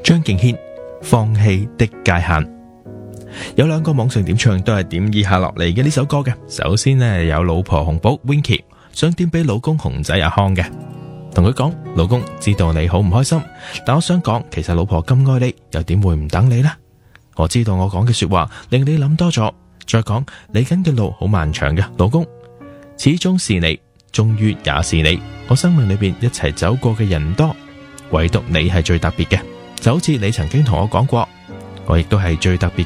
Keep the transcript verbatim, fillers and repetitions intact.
張敬軒放棄的界限。有兩個網上點唱都係點以下落嚟嘅呢首歌嘅。首先呢，有老婆紅寶 Winky 想點俾老公熊仔阿康嘅，同佢講，老公知道你好唔開心，但我想講，其實老婆咁愛你，又點會唔等你呢？我知道我講嘅說話令你諗多咗，再講嚟緊嘅路好漫長嘅，老公始終是你，終於也是你，我生命裏邊一齊走過嘅人多，唯獨你係最特別嘅，就好似你曾經同我講過，我亦都係最特別